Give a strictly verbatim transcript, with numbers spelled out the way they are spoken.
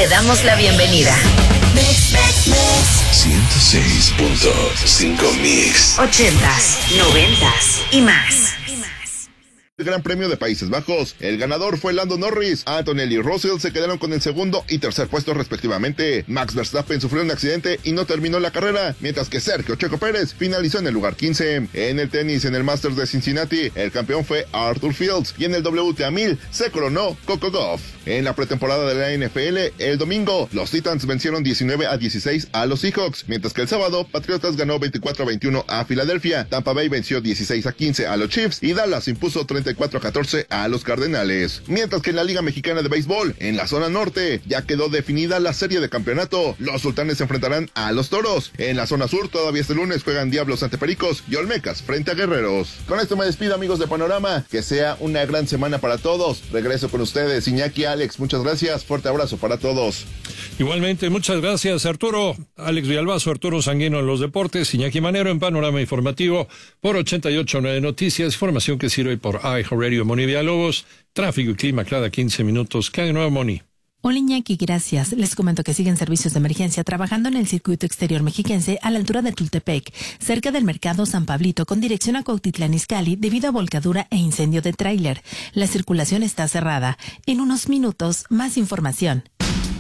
damos la bienvenida. ciento seis punto cinco Mix. Ochentas, noventas y más. El Gran Premio de Países Bajos. El ganador fue Lando Norris. Antonelli y Russell se quedaron con el segundo y tercer puesto respectivamente. Max Verstappen sufrió un accidente y no terminó la carrera, mientras que Sergio Checo Pérez finalizó en el lugar quince. En el tenis, en el Masters de Cincinnati, el campeón fue Arthur Fields y en el W T A mil se coronó Coco Gauff. En la pretemporada de la N F L, el domingo, los Titans vencieron diecinueve a dieciséis a los Seahawks, mientras que el sábado, Patriotas ganó veinticuatro a veintiuno a Filadelfia, Tampa Bay venció dieciséis a quince a los Chiefs y Dallas impuso treinta y cuatro a catorce a los Cardenales. Mientras que en la Liga Mexicana de Béisbol, en la zona norte, ya quedó definida la serie de campeonato. Los Sultanes se enfrentarán a los Toros. En la zona sur, todavía este lunes juegan Diablos ante Pericos y Olmecas frente a Guerreros. Con esto me despido, amigos de Panorama. Que sea una gran semana para todos. Regreso con ustedes, Iñaki, Alex, muchas gracias. Fuerte abrazo para todos. Igualmente, muchas gracias, Arturo. Alex Villalbazo, Arturo Sanguino en los deportes, Iñaki Manero en Panorama Informativo por ochenta y ocho punto nueve Noticias, información que sirve por iHeartRadio. Moni Villalobos, tráfico y clima cada quince minutos. ¿Qué hay de nuevo, Moni? Hola, Iñaki, gracias. Les comento que siguen servicios de emergencia trabajando en el circuito exterior mexiquense a la altura de Tultepec, cerca del mercado San Pablito, con dirección a Cuautitlán Izcalli, debido a volcadura e incendio de tráiler. La circulación está cerrada. En unos minutos, más información.